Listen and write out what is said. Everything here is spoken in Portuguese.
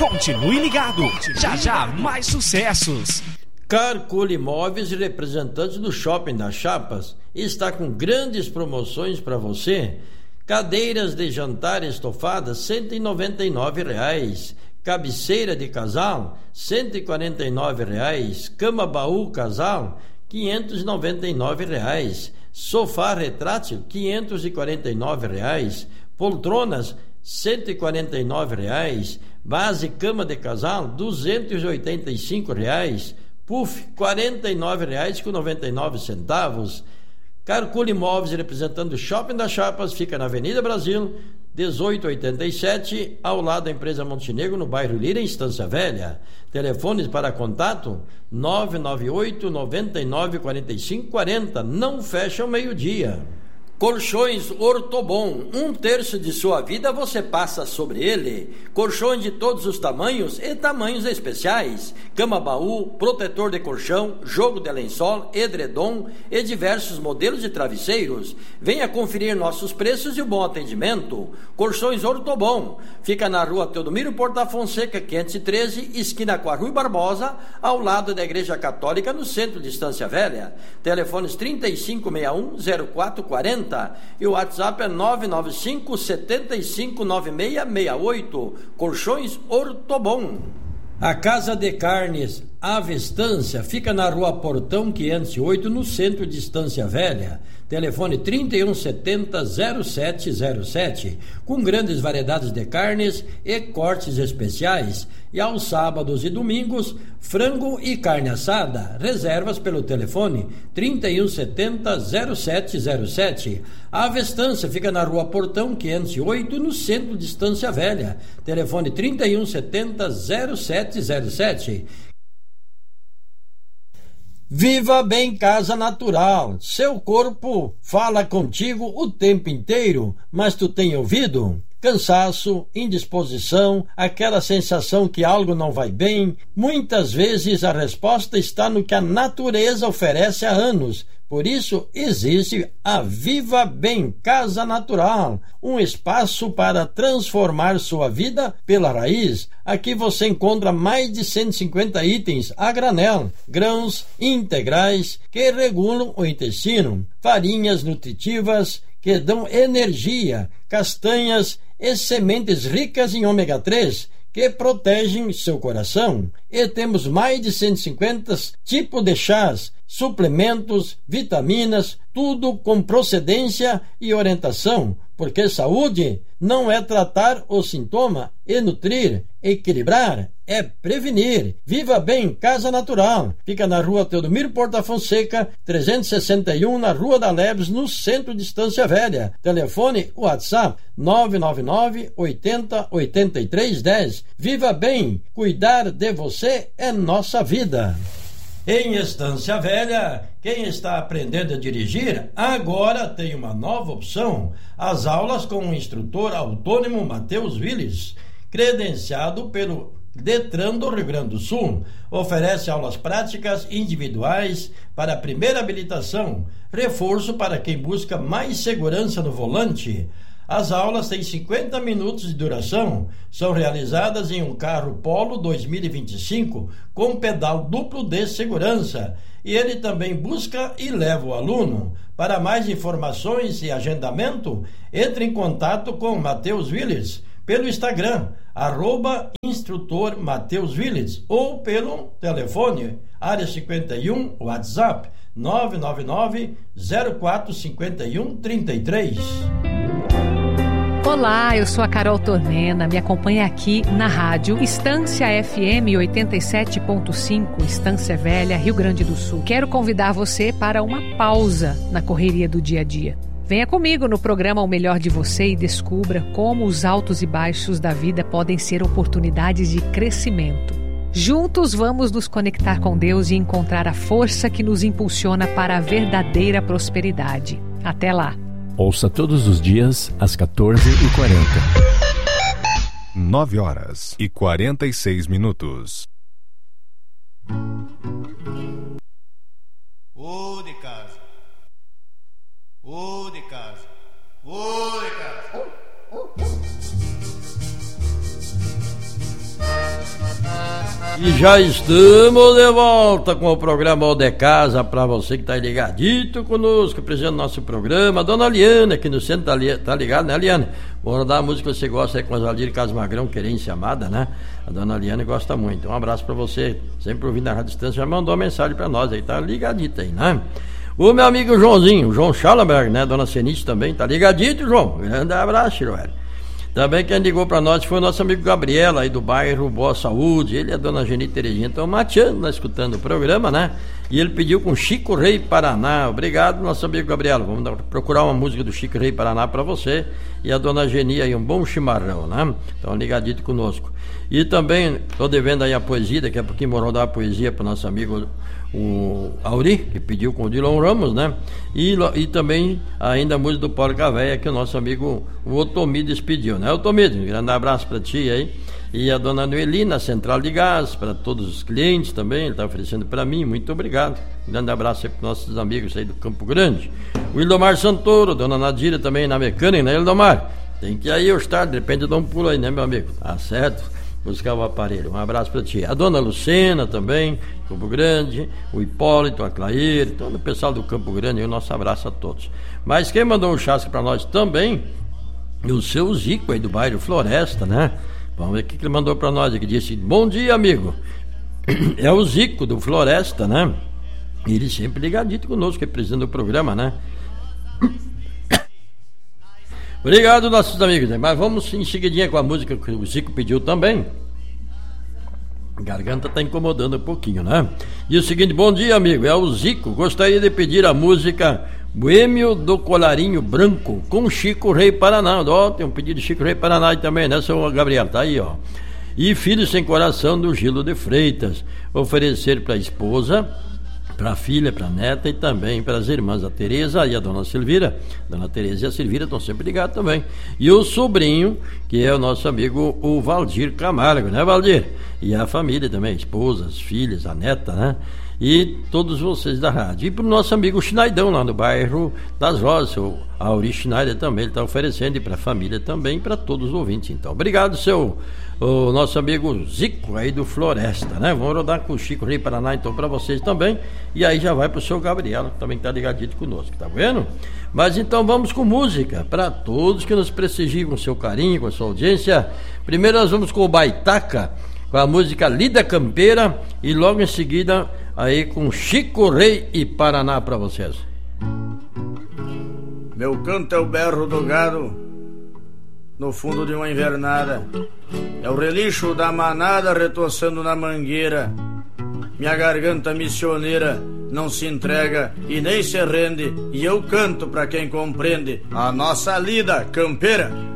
Continue ligado, já já mais sucessos. Carcul Imóveis, representante do Shopping das Chapas, está com grandes promoções para você. Cadeiras de jantar estofadas R$ 199,00. Cabeceira de casal R$ 149,00. Cama baú casal R$ 599,00. Sofá retrátil R$ 549,00. Poltronas R$ 149,00. Base cama de casal R$ 285,00. Puff R$ 49,99. Carcul Imóveis, representando o Shopping das Chapas, fica na Avenida Brasil 1887, ao lado da empresa Montenegro, no bairro Lira, em Estância Velha. Telefones para contato 998 99 45 40. Não fecha ao meio-dia. Colchões Ortobon, 1/3 de sua vida você passa sobre ele. Colchões de todos os tamanhos e tamanhos especiais. Cama baú, protetor de colchão, jogo de lençol, edredom e diversos modelos de travesseiros. Venha conferir nossos preços e o bom atendimento. Colchões Ortobon, fica na rua Teodomiro Porta Fonseca, 513, esquina com a Rui Barbosa, ao lado da Igreja Católica, no centro de Estância Velha. Telefones 3561-0440 e o WhatsApp é 995-759668. Colchões Ortobon. A Casa de Carnes Ave Estância fica na rua Portão 508, no centro de Estância Velha. Telefone 3170-0707, com grandes variedades de carnes e cortes especiais. E aos sábados e domingos, frango e carne assada. Reservas pelo telefone 3170-0707. A Avestância fica na rua Portão 508, no centro de Estância Velha. Telefone 3170-0707. Viva Bem Casa Natural. Seu corpo fala contigo o tempo inteiro, mas tu tem ouvido? Cansaço, indisposição, aquela sensação que algo não vai bem. Muitas vezes a resposta está no que a natureza oferece há anos. Por isso existe a Viva Bem Casa Natural, um espaço para transformar sua vida pela raiz. Aqui você encontra mais de 150 itens a granel, grãos integrais que regulam o intestino, farinhas nutritivas que dão energia, castanhas e sementes ricas em ômega 3 que protegem seu coração. E temos mais de 150 tipos de chás, suplementos, vitaminas, tudo com procedência e orientação, porque saúde não é tratar o sintoma e nutrir, equilibrar, é prevenir. Viva Bem Casa Natural. Fica na rua Teodomiro Porta Fonseca, 361, na Rua da Leves, no centro de Estância Velha. Telefone WhatsApp 999 80 83 10. Viva Bem, cuidar de você é nossa vida. Em Estância Velha, quem está aprendendo a dirigir agora tem uma nova opção: as aulas com o instrutor autônomo Matheus Willis, credenciado pelo Detran do Rio Grande do Sul. Oferece aulas práticas individuais para a primeira habilitação, reforço para quem busca mais segurança no volante. As aulas têm 50 minutos de duração, são realizadas em um carro Polo 2025 com pedal duplo de segurança, e ele também busca e leva o aluno. Para mais informações e agendamento, entre em contato com Matheus Willis pelo Instagram, @instrutor Matheus Willis, ou pelo telefone, área 51, WhatsApp 999 04 51 33. Olá, eu sou a Carol Tornena, me acompanha aqui na rádio Estância FM 87.5, Estância Velha, Rio Grande do Sul. Quero convidar você para uma pausa na correria do dia a dia. Venha comigo no programa O Melhor de Você e descubra como os altos e baixos da vida podem ser oportunidades de crescimento. Juntos vamos nos conectar com Deus e encontrar a força que nos impulsiona para a verdadeira prosperidade. Até lá! Ouça todos os dias às 14h40. 9h46. Ô de casa. Ô de casa. Ô de casa. E já estamos de volta com o programa O de Casa, para você que tá ligadito conosco, apresentando nosso programa. A dona Liana aqui no centro tá ligada, né, Liana? Vou rodar a música que você gosta aí com as Aldir Casmagrão, Querência Amada, né? A dona Liana gosta muito. Um abraço para você, sempre ouvindo a Rádio Distância, já mandou uma mensagem para nós aí, tá ligadito aí, né? O meu amigo Joãozinho, o João Schallenberg, né? Dona Senite também, tá ligadito, João? Grande abraço, Chiroel. Também quem ligou para nós foi o nosso amigo Gabriela, aí do bairro Boa Saúde. Ele e a dona Geni Terezinha estão mateando, né, escutando o programa, né? E ele pediu com Chico Rei Paraná. Obrigado, nosso amigo Gabriela. Vamos procurar uma música do Chico Rei Paraná para você. E a dona Geni aí, um bom chimarrão, né? Então ligadito conosco. E também estou devendo aí a poesia, daqui a pouquinho vou rodar a poesia para o nosso amigo o Auri, que pediu com o Dilon Ramos, né? E também ainda a música do Porca Véia, que o nosso amigo o Otomides pediu, né? Otomides, um grande abraço para ti aí. E a dona Noelina, Central de Gás, para todos os clientes também, ele está oferecendo para mim, muito obrigado. Um grande abraço aí para nossos amigos aí do Campo Grande. O Ildomar Santoro, dona Nadira também na mecânica, né, Ildomar? Tem que ir aí hoje tarde, de repente dá um pulo aí, né, meu amigo? Tá certo? Buscar o aparelho. Um abraço para ti. A dona Lucena também, Campo Grande, o Hipólito, a Clair, todo o pessoal do Campo Grande, e o nosso abraço a todos. Mas quem mandou um chasque para nós também, o seu Zico aí do bairro Floresta, né? Vamos ver o que ele mandou para nós, que disse: bom dia, amigo. É o Zico do Floresta, né? Ele sempre ligadito conosco, que é presidente do programa, né? Obrigado, nossos amigos, né? Mas vamos em seguidinha com a música que o Zico pediu também. A garganta tá incomodando um pouquinho, né? E o seguinte: bom dia, amigo, é o Zico. Gostaria de pedir a música Boêmio do Colarinho Branco com Chico Rei Paraná. Ó, tem um pedido de Chico Rei Paraná aí também, né, seu Gabriel? Tá aí, ó. E Filho Sem Coração do Gilo de Freitas. Oferecer para a esposa, para a filha, para a neta e também para as irmãs, a Tereza e a dona Silvira. Dona Tereza e a Silvira estão sempre ligados também. E o sobrinho, que é o nosso amigo o Valdir Camargo, né, Valdir? E a família também, a esposa, as filhas, a neta, né? E todos vocês da rádio. E para o nosso amigo Schneidão, lá no bairro das Rosas, o Auri Schneider também, ele está oferecendo, e para a família também, para todos os ouvintes. Então, obrigado, o nosso amigo Zico aí do Floresta, né? Vamos rodar com o Chico Rei Paraná, então, para vocês também. E aí já vai para o seu Gabriel, que também está ligadito conosco, tá vendo? Mas então vamos com música, para todos que nos prestigiam com seu carinho, com a sua audiência. Primeiro nós vamos com o Baitaca, com a música Lida Campeira, e logo em seguida aí com Chico Rei e Paraná para vocês. Meu canto é o berro do gado no fundo de uma invernada, é o relincho da manada retoçando na mangueira. Minha garganta missioneira não se entrega e nem se rende, e eu canto pra quem compreende a nossa lida campeira.